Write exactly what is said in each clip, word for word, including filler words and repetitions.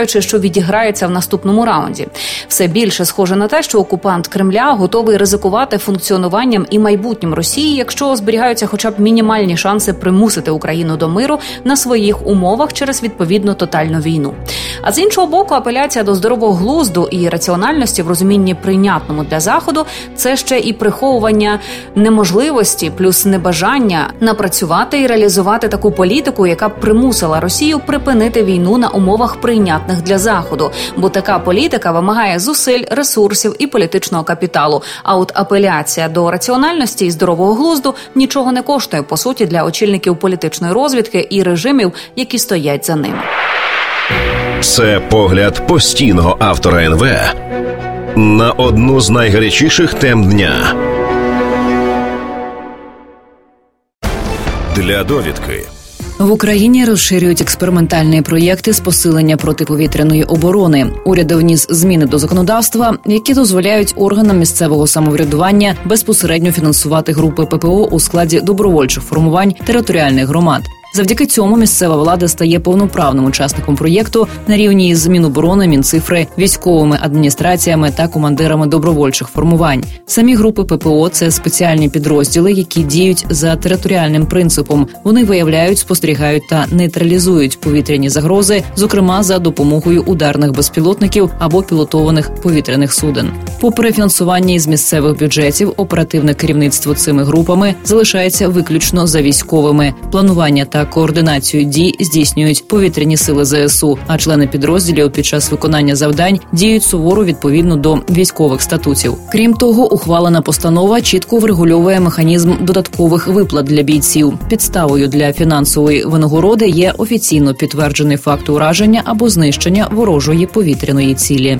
вважаючи, що відіграється в наступному раунді. Все більше схоже на те, що окупант Кремля готовий ризикувати функціонуванням і майбутнім Росії, якщо зберігаються хоча б мінімальні шанси примусити Україну до миру на своїх умовах через відповідну тотальну війну. А з іншого боку, апеляція до здорового глузду і раціональності в розумінні прийнятному для Заходу – це ще і приховування неможливості плюс небажання напрацювати і реалізувати таку політику, яка б примусила Росію припинити війну на умовах прийнятних для Заходу. Бо така політика вимагає зусиль, ресурсів і політичного капіталу. А от апеляція до раціональності і здорового глузду нічого не коштує, по суті, для очільників політичної розвідки і режимів, які стоять за ними. Це погляд постійного автора ен ве на одну з найгарячіших тем дня. Для довідки. В Україні розширюють експериментальні проєкти з посилення протиповітряної оборони. Уряд вніс зміни до законодавства, які дозволяють органам місцевого самоврядування безпосередньо фінансувати групи пе пе о у складі добровольчих формувань територіальних громад. Завдяки цьому місцева влада стає повноправним учасником проєкту на рівні з Міноборони, Мінцифри, військовими адміністраціями та командирами добровольчих формувань. Самі групи пе пе о – це спеціальні підрозділи, які діють за територіальним принципом. Вони виявляють, спостерігають та нейтралізують повітряні загрози, зокрема за допомогою ударних безпілотників або пілотованих повітряних суден. Попри фінансування із місцевих бюджетів, оперативне керівництво цими групами залишається виключно за військовими. Планування та координацію дій здійснюють повітряні сили зе ес у, а члени підрозділів під час виконання завдань діють суворо відповідно до військових статутів. Крім того, ухвалена постанова чітко врегульовує механізм додаткових виплат для бійців. Підставою для фінансової винагороди є офіційно підтверджений факт ураження або знищення ворожої повітряної цілі.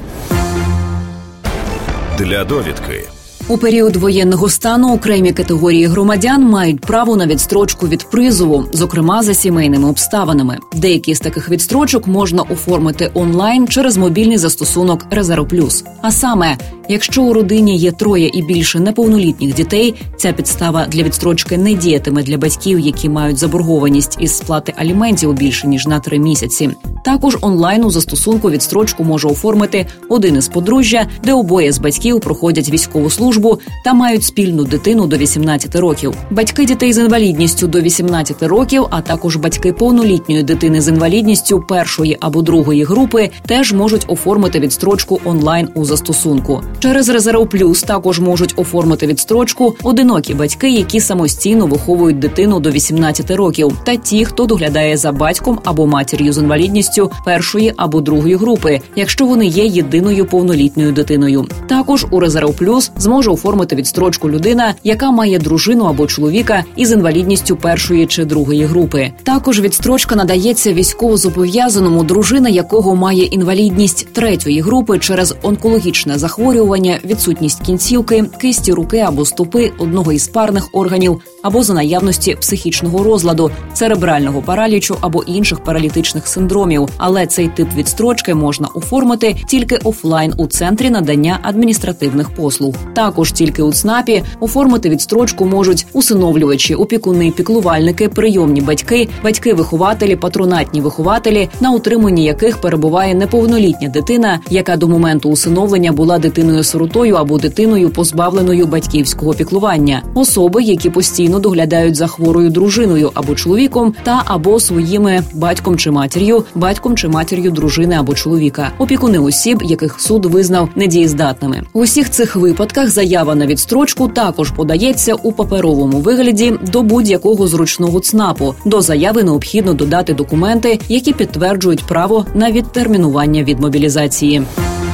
Для довідки. У період воєнного стану окремі категорії громадян мають право на відстрочку від призову, зокрема за сімейними обставинами. Деякі з таких відстрочок можна оформити онлайн через мобільний застосунок «Резерв Плюс». А саме, якщо у родині є троє і більше неповнолітніх дітей, ця підстава для відстрочки не діятиме для батьків, які мають заборгованість із сплати аліментів більше ніж на три місяці. Також онлайн у застосунку відстрочку може оформити один із подружжя, де обоє з батьків проходять військову службу та мають спільну дитину до вісімнадцяти років. Батьки дітей з інвалідністю до вісімнадцяти років, а також батьки повнолітньої дитини з інвалідністю першої або другої групи теж можуть оформити відстрочку онлайн у застосунку. Через «Резерв Плюс» також можуть оформити відстрочку одинокі батьки, які самостійно виховують дитину до вісімнадцяти років, та ті, хто доглядає за батьком або матір'ю з інвалідністю першої або другої групи, якщо вони є єдиною повнолітньою дитиною. Також у «Резерв Плюс» зможе оформити відстрочку людина, яка має дружину або чоловіка із інвалідністю першої чи другої групи. Також відстрочка надається військовозобов'язаному, дружина якого має інвалідність третьої групи через онкологічне захворювання, відсутність кінцівки, кисті руки або стопи, одного із парних органів, або за наявності психічного розладу, церебрального паралічу або інших паралітичних синдромів. Але цей тип відстрочки можна оформити тільки офлайн у центрі надання адміністративних послуг. Також тільки у ЦНАПі оформити відстрочку можуть усиновлювачі, опікуни, піклувальники, прийомні батьки, батьки-вихователі, патронатні вихователі, на утриманні яких перебуває неповнолітня дитина, яка до моменту усиновлення була дитиною-сиротою або дитиною, позбавленою батьківського піклування, особи, які постійно доглядають за хворою дружиною або чоловіком та або своїми батьком чи матір'ю, батьком чи матір'ю дружини або чоловіка, опікуни осіб, яких суд визнав недієздатними. У усіх цих випадках заява на відстрочку також подається у паперовому вигляді до будь-якого зручного ЦНАПу. До заяви необхідно додати документи, які підтверджують право на відтермінування від мобілізації.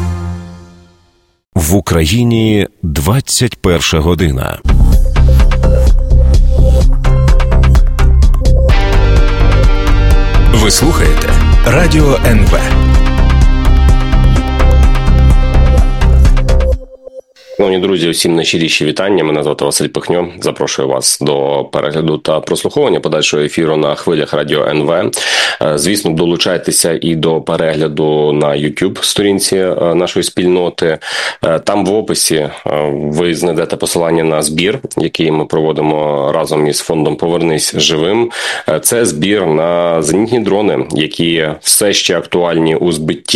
В Україні двадцять перша година. Ви слухаєте Радіо ен ве. Шановні друзі, усім найщиріші вітання. Мене звати Василь Пихньо. Запрошую вас до перегляду та прослуховування подальшого ефіру на хвилях Радіо ен ве. Звісно, долучайтеся і до перегляду на YouTube сторінці нашої спільноти. Там в описі ви знайдете посилання на збір, який ми проводимо разом із фондом «Повернись живим». Це збір на зенітні дрони, які все ще актуальні у збитті